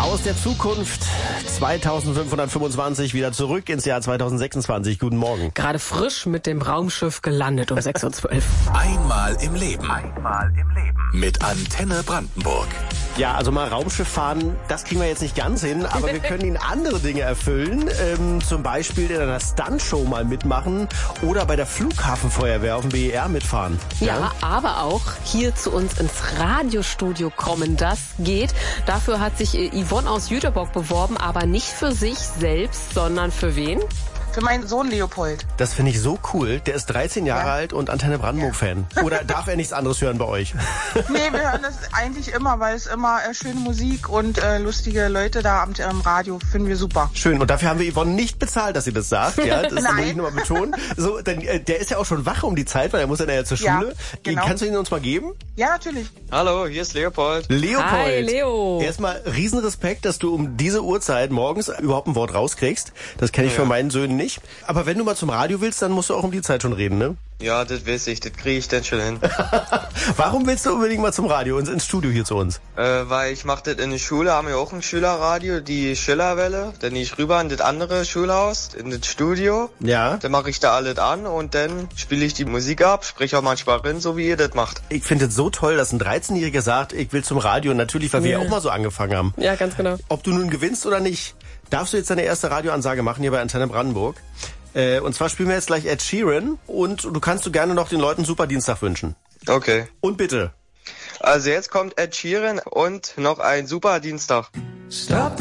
Aus der Zukunft 2525 wieder zurück ins Jahr 2026. Guten Morgen. Gerade frisch mit dem Raumschiff gelandet um 6:12 Uhr. Einmal im Leben. Mit Antenne Brandenburg. Ja, also mal Raumschiff fahren, das kriegen wir jetzt nicht ganz hin, aber wir können Ihnen andere Dinge erfüllen. Zum Beispiel in einer Stuntshow mal mitmachen oder bei der Flughafenfeuerwehr auf dem BER mitfahren. Ja, aber auch hier zu uns ins Radiostudio kommen, das geht. Dafür hat sich Yvonne aus Jüterbock beworben, aber nicht für sich selbst, sondern für wen? Für meinen Sohn Leopold. Das finde ich so cool. Der ist 13 Jahre alt und Antenne Brandenburg-Fan. Oder darf er nichts anderes hören bei euch? Nee, wir hören das eigentlich immer, weil es immer schöne Musik und lustige Leute da am Radio finden wir super. Schön. Und dafür haben wir Yvonne nicht bezahlt, dass sie das sagt. Ja, das muss ich nochmal betonen. So, denn, der ist ja auch schon wach um die Zeit, weil er muss ja zur Schule. Ja, genau. Kannst du ihn uns mal geben? Ja, natürlich. Hallo, hier ist Leopold. Leopold. Hi, Leo. Erstmal Riesenrespekt, dass du um diese Uhrzeit morgens überhaupt ein Wort rauskriegst. Das kenne ich von meinen Söhnen nicht. Aber wenn du mal zum Radio willst, dann musst du auch um die Zeit schon reden, ne? Ja, das weiß ich, das kriege ich dann schon hin. Warum willst du unbedingt mal zum Radio, ins Studio hier zu uns? Weil ich mache das in der Schule, haben wir auch ein Schülerradio, die Schillerwelle. Dann gehe ich rüber in das andere Schulhaus, in das Studio. Ja. Dann mache ich da alles an und dann spiele ich die Musik ab, spreche auch manchmal rein, so wie ihr das macht. Ich finde es so toll, dass ein 13-Jähriger sagt, ich will zum Radio. Natürlich, weil wir ja auch mal so angefangen haben. Ja, ganz genau. Ob du nun gewinnst oder nicht, darfst du jetzt deine erste Radioansage machen hier bei Antenne Brandenburg. Und zwar spielen wir jetzt gleich Ed Sheeran und du kannst gerne noch den Leuten super Dienstag wünschen. Okay. Und bitte. Also jetzt kommt Ed Sheeran und noch ein super Dienstag. Stop.